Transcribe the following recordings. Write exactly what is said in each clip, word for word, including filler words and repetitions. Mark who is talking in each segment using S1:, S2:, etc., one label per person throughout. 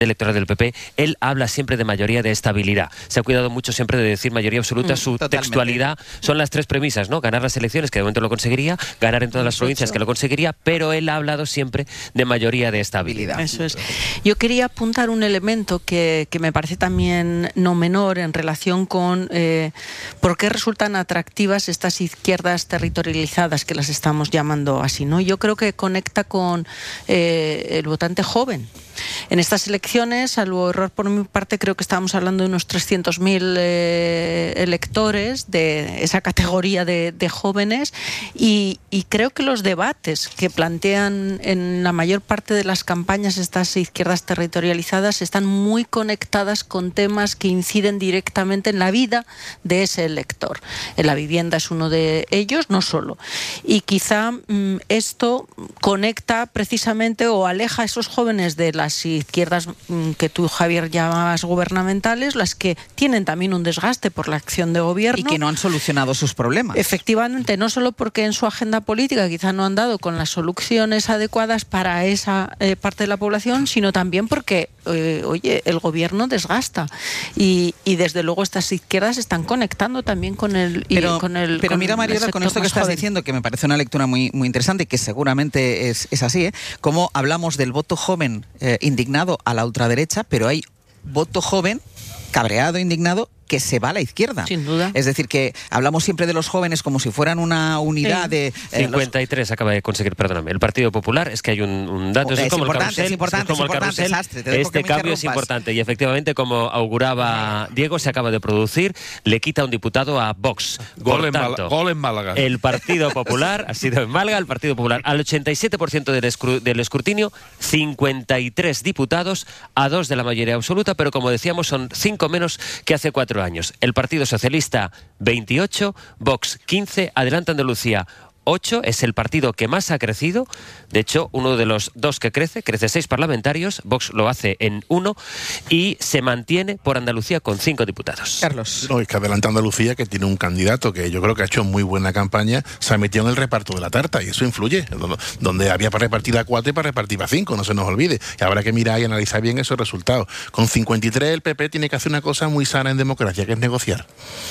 S1: electoral del P P, él habla siempre de mayoría de estabilidad. Se ha cuidado mucho siempre de decir mayoría absoluta. Mm, Su totalmente. Textualidad son las tres premisas, ¿no? Ganar las elecciones, que de momento lo conseguiría, ganar en todas las provincias, que lo conseguiría, pero él ha hablado siempre de mayoría de estabilidad.
S2: Eso es. Yo quería apuntar un elemento que, que me parece también no menor en relación con eh, por qué resultan atractivas estas izquierdas territorializadas, que las estamos llamando así, ¿no? Yo creo que conecta con eh, el votante joven. En estas elecciones, salvo error por mi parte, creo que estábamos hablando de unos trescientos mil eh, electores de esa categoría de, de jóvenes y, y creo que los debates que plantean en la mayor parte de las campañas estas izquierdas territorializadas están muy conectadas con temas que inciden directamente en la vida de ese elector. En la vivienda es uno de ellos, no solo. Y quizá mmm, esto conecta precisamente o aleja a esos jóvenes de las izquierdas que tú, Javier, llamas gubernamentales, las que tienen también un desgaste por la acción de gobierno.
S3: Y que no han solucionado sus problemas.
S2: Efectivamente, no solo porque en su agenda política quizá no han dado con las soluciones adecuadas para esa eh, parte de la población, sino también porque, eh, oye, el gobierno desgasta. Y, y desde luego estas izquierdas están conectando también con el...
S3: Pero,
S2: y con el
S3: pero
S2: con
S3: mira, Mariola, con esto que estás
S2: joven.
S3: diciendo, que me parece una lectura muy, muy interesante y que seguramente es, es así, ¿eh? Cómo hablamos del voto joven eh, indignado a la ultraderecha, pero hay voto joven, cabreado, indignado, que se va a la izquierda.
S2: Sin duda.
S3: Es decir, que hablamos siempre de los jóvenes como si fueran una unidad sí. de... Eh,
S1: cincuenta y tres los... acaba de conseguir, perdóname, el Partido Popular, es que hay un, un dato,
S3: es,
S1: es como
S3: importante,
S1: el carrusel,
S3: es importante,
S1: es como
S3: es
S1: el
S3: importante,
S1: carrusel,
S3: desastre,
S1: este cambio es importante y efectivamente, como auguraba Diego, se acaba de producir, le quita un diputado a Vox.
S4: Gol, en,
S1: tanto,
S4: Mal gol en Málaga.
S1: El Partido Popular, ha sido en Málaga, el Partido Popular, al ochenta y siete por ciento del, escru del escrutinio, cincuenta y tres diputados, a dos de la mayoría absoluta, pero como decíamos, son cinco menos que hace cuatro años. El Partido Socialista veintiocho, Vox quince, Adelante Andalucía ocho, es el partido que más ha crecido. De hecho, uno de los dos que crece, crece seis parlamentarios, Vox lo hace en uno y se mantiene por Andalucía con cinco diputados.
S3: Carlos.
S4: No, es que Adelante Andalucía, que tiene un candidato que yo creo que ha hecho muy buena campaña, se ha metido en el reparto de la tarta y eso influye. Donde había para repartir a cuatro y para repartir a cinco, no se nos olvide. Y habrá que mirar y analizar bien esos resultados. Con cincuenta y tres el P P tiene que hacer una cosa muy sana en democracia, que es negociar.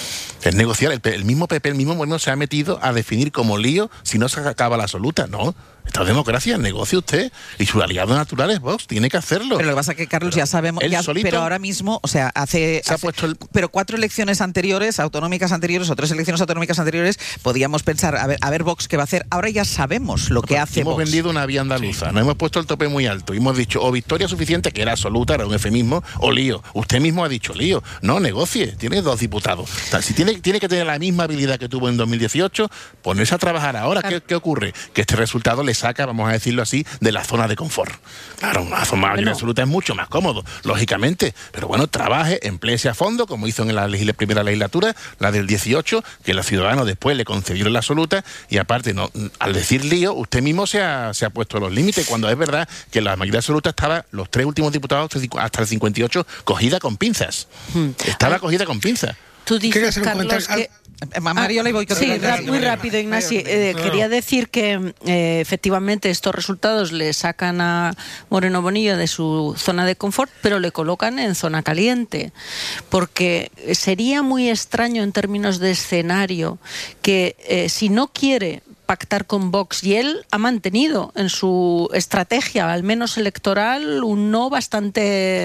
S4: Es negociar. El, el mismo P P, el mismo gobierno se ha metido a definir como lío si no se acaba la absoluta. No, esta es democracia, negocie usted. Y su aliado natural es Vox, tiene que hacerlo.
S3: Pero lo que pasa es que, Carlos, pero ya sabemos, ya, pero ahora mismo, o sea, hace...
S4: Se
S3: hace
S4: ha puesto el...
S3: Pero cuatro elecciones anteriores, autonómicas anteriores, o tres elecciones autonómicas anteriores, podíamos pensar, a ver, a ver Vox qué va a hacer. Ahora ya sabemos lo que
S4: no,
S3: hace
S4: hemos
S3: Vox.
S4: Hemos vendido una vía andaluza, sí. Nos hemos puesto el tope muy alto y hemos dicho, o victoria suficiente, que era absoluta, era un eufemismo, o lío. Usted mismo ha dicho lío. No, negocie, tiene dos diputados. O sea, si tiene, tiene que tener la misma habilidad que tuvo en dos mil dieciocho, ponerse a trabajar ahora. Claro. ¿Qué, ¿Qué ocurre? Que este resultado le saca, vamos a decirlo así, de la zona de confort. Claro, una zona mayoría absoluta es mucho más cómodo, lógicamente, pero bueno, trabaje, empléese a fondo, como hizo en la legisl primera legislatura, la del dieciocho, que los ciudadanos después le concedieron la absoluta, y aparte, no, al decir lío, usted mismo se ha, se ha puesto los límites, cuando es verdad que la mayoría absoluta estaba, los tres últimos diputados, hasta el cincuenta y ocho, cogida con pinzas. Hmm. Estaba Ay. cogida con pinzas.
S2: Tú dices, Carlos, que...
S3: Mario, le voy a
S2: Sí, muy rápido, Ignacio. Eh, quería decir que eh, efectivamente estos resultados le sacan a Moreno Bonilla de su zona de confort, pero le colocan en zona caliente, porque sería muy extraño en términos de escenario que eh, si no quiere pactar con Vox, y él ha mantenido en su estrategia, al menos electoral, un no bastante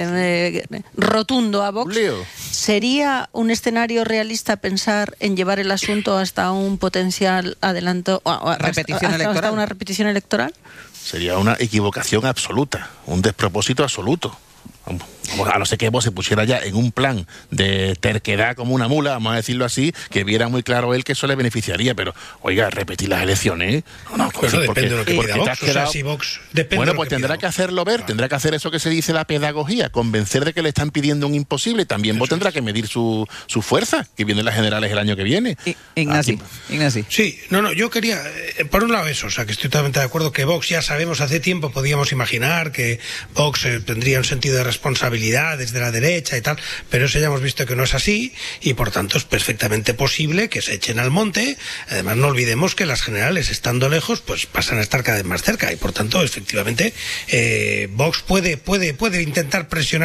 S2: eh, rotundo a Vox.
S4: Leo.
S2: ¿Sería un escenario realista pensar en llevar el asunto hasta un potencial adelanto, o, o,
S3: repetición
S2: hasta,
S3: electoral?
S2: hasta una repetición electoral?
S4: Sería una equivocación absoluta, un despropósito absoluto. A no ser que vos se pusiera ya en un plan de terquedad como una mula, vamos a decirlo así, que viera muy claro él que eso le beneficiaría, pero oiga, repetir las elecciones, no, no,
S5: pues,
S4: porque,
S5: depende de lo que
S4: porque
S5: pida Vox,
S4: te has quedado...
S5: o sea, si Vox depende
S4: bueno,
S5: de lo
S4: pues
S5: que
S4: tendrá
S5: pida
S4: que hacerlo ver, claro. Tendrá que hacer eso que se dice la pedagogía, convencer de que le están pidiendo un imposible, también eso vos tendrá es. que medir su, su fuerza, que vienen las generales el año que viene.
S3: Ignacio, Ignacio.
S5: Sí, no, no, yo quería, eh, por un lado eso, o sea, que estoy totalmente de acuerdo que Vox, ya sabemos, hace tiempo podíamos imaginar que Vox eh, tendría un sentido de responsabilidad debilidad desde la derecha y tal, pero eso ya hemos visto que no es así y por tanto es perfectamente posible que se echen al monte. Además no olvidemos que las generales, estando lejos, pues pasan a estar cada vez más cerca y por tanto efectivamente eh, Vox puede, puede, puede intentar presionar